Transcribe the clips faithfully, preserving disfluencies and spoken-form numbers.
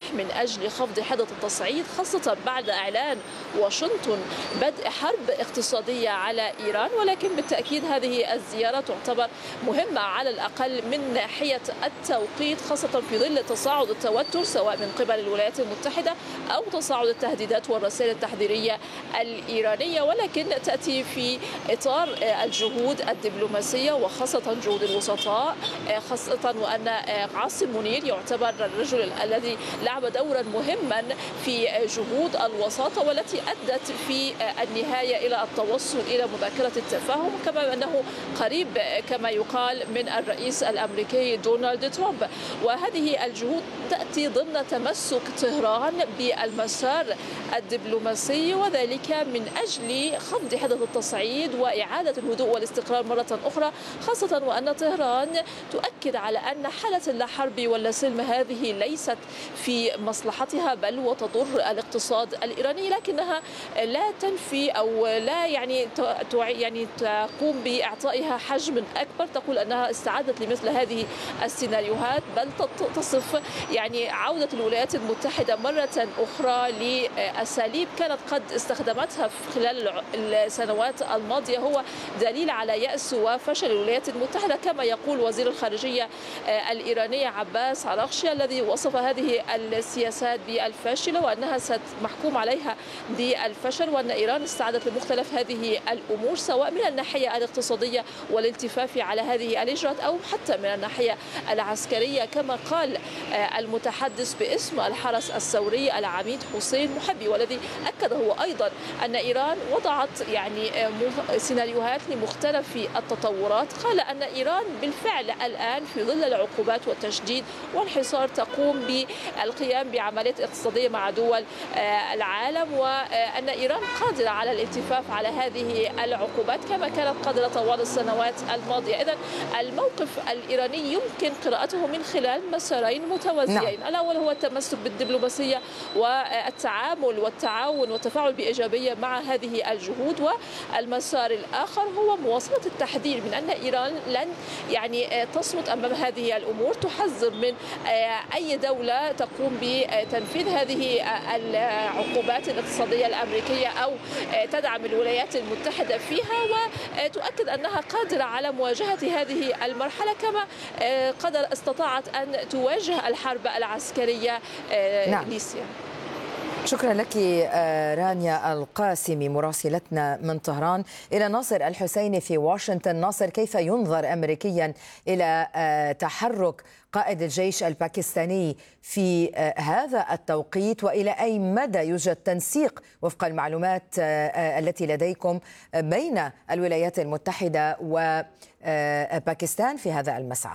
من أجل خفض حدة التصعيد، خاصة بعد إعلان واشنطن بدء حرب اقتصادية على إيران. ولكن بالتأكيد هذه الزيارة تعتبر مهمة على الأقل من ناحية التوقيت، خاصة في ظل تصاعد التوتر سواء من قبل الولايات المتحدة أو تصاعد التهديدات والرسائل التحذيرية الإيرانية، ولكن تأتي في إطار الجهود الدبلوماسية وخاصة جهود الوسطاء، خاصة وأن عاصم منير يعتبر الرجل الذي لعب دورا مهما في جهود الوساطة والتي أدت في النهاية إلى التوصل إلى مذكرة التفاهم، كما أنه قريب كما يقال من الرئيس الأمريكي دونالد ترامب. وهذه الجهود تأتي ضمن تمسك طهران بالمسار الدبلوماسي، وذلك من أجل خفض حدة التصعيد وإعادة الهدوء والاستقرار مرة أخرى، خاصة وأن طهران تؤكد على أن حالة اللا حرب ولا سلم هذه ليست في مصلحتها بل وتضر الاقتصاد الإيراني، لكنها لا تنفي أو لا يعني يعني تقوم بإعطائها حجم أكبر، تقول أنها استعدت لمثل هذه السيناريوهات، بل تصف يعني عودة الولايات المتحدة مرة أخرى لأساليب كانت قد استخدمتها خلال السنوات الماضية هو دليل على يأس وفشل الولايات المتحدة، كما يقول وزير الخارجية الإيرانية عباس عراقشي الذي وصف هذه السياسات بالفاشلة وأنها ستمحكوم عليها بالفشل، وأن إيران استعدت لمختلف هذه الأمور سواء من الناحية الاقتصادية والالتفاف على هذه الإجراءات أو حتى من الناحية العسكرية، كما قال المتحدث باسم الحرس الثوري العميد حسين محبي، والذي أكد هو أيضا أن إيران وضعت يعني سيناريوهات لمختلف التطورات. قال أن إيران بالفعل الآن في ظل العقوبات والتشديد والحصار تقوم بالقيام بعمليات اقتصادية مع دول العالم، وأن إيران قادرة على الالتفاف على هذه العقوبات كما كانت قادرة طوال السنوات الماضية. إذن الموقف الإيراني يمكن قراءته من خلال مسارين متوازيين. نعم. الأول هو التمسك بالدبلوماسية والتعامل والتعاون والتفاعل بإيجابية مع هذه الجهود، والمسار الآخر هو مواصلة التحذير من أن إيران لن يعني تصمت أمام هذه الأمور، تحذر من أي دولة تقوم بتنفيذ هذه العقوبات الاقتصادية الأمريكية أو تدعم الولايات المتحدة فيها، وتؤكد أنها قادرة على مواجهة هذه المرحلة كما قدر استطاعت أن تواجه الحرب العسكرية. نعم. ليسيا. شكرا لك رانيا القاسمي مراسلتنا من طهران. إلى ناصر الحسيني في واشنطن. ناصر، كيف ينظر أمريكيا إلى تحرك قائد الجيش الباكستاني في هذا التوقيت، وإلى أي مدى يوجد تنسيق وفق المعلومات التي لديكم بين الولايات المتحدة وباكستان في هذا المسعى؟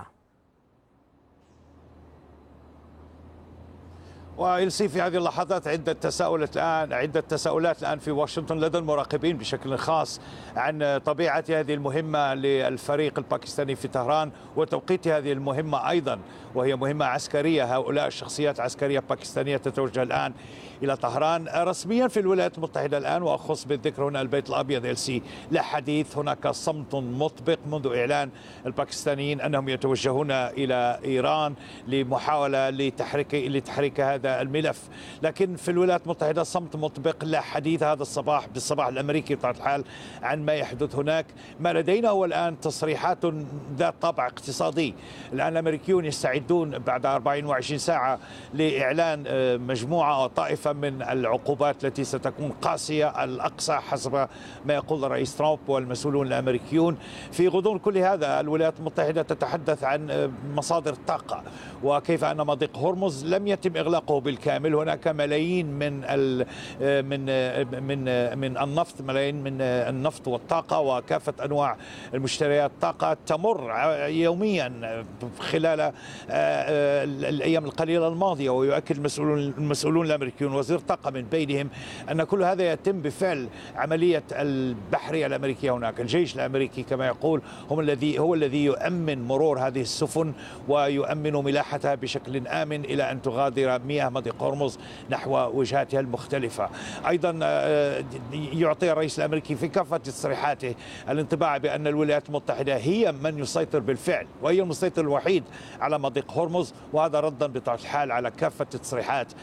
وإلسي في هذه اللحظات عدة تساؤلات الآن عدة تساؤلات الآن في واشنطن لدى المراقبين بشكل خاص عن طبيعة هذه المهمة للفريق الباكستاني في طهران وتوقيت هذه المهمة أيضا، وهي مهمة عسكرية. هؤلاء الشخصيات عسكرية باكستانية تتوجه الآن إلى طهران. رسميا في الولايات المتحدة الآن، وأخص بالذكر هنا البيت الأبيض إلسي، لا حديث، هناك صمت مطبق منذ إعلان الباكستانيين أنهم يتوجهون إلى إيران لمحاولة لتحريك لتحريك هذا الملف. لكن في الولايات المتحدة صمت مطبق، لا حديث هذا الصباح بالصباح الأمريكي بطبيعة الحال عن ما يحدث هناك. ما لدينا هو الآن تصريحات ذات طابع اقتصادي. الآن الأمريكيون يستعدون بعد أربعين وعشرين ساعة لإعلان مجموعة أو طائفة من العقوبات التي ستكون قاسية الأقصى حسب ما يقول الرئيس ترامب والمسؤولون الأمريكيون. في غضون كل هذا الولايات المتحدة تتحدث عن مصادر الطاقة وكيف أن مضيق هرمز لم يتم إغلاقه بالكامل. هناك ملايين من من من من النفط، ملايين من النفط والطاقة وكافة أنواع المشتريات الطاقة تمر يوميا خلال الأيام القليلة الماضية. ويؤكد المسؤولون المسؤولون الأمريكيون وزير الطاقة من بينهم أن كل هذا يتم بفعل عملية البحرية الأمريكية هناك. الجيش الأمريكي كما يقول هم الذي هو الذي يؤمن مرور هذه السفن ويؤمن ملاحتها بشكل آمن إلى أن تغادر مياه مضيق هرمز نحو وجهاتها المختلفة. أيضا يعطي الرئيس الأمريكي في كافة تصريحاته الانطباع بأن الولايات المتحدة هي من يسيطر بالفعل وهي المسيطر الوحيد على مضيق هرمز، وهذا ردا بطبيعة الحال على كافة التصريحات